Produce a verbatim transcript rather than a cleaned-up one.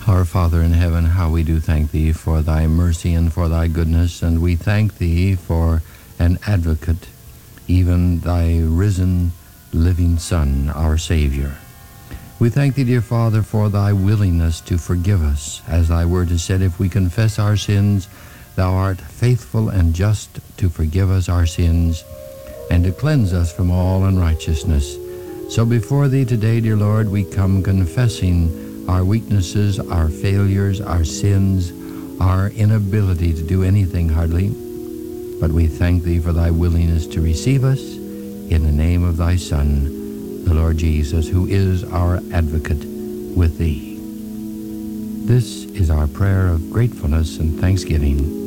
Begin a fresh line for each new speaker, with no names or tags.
Our Father in heaven, how we do thank Thee for Thy mercy and for Thy goodness, and we thank Thee for an advocate, even Thy risen, living Son, our Savior. We thank Thee, dear Father, for Thy willingness to forgive us. As Thy word has said, if we confess our sins, Thou art faithful and just to forgive us our sins and to cleanse us from all unrighteousness. So before Thee today, dear Lord, we come confessing our weaknesses, our failures, our sins, our inability to do anything hardly. But we thank Thee for Thy willingness to receive us in the name of Thy Son, the Lord Jesus, who is our advocate with Thee. This is our prayer of gratefulness and thanksgiving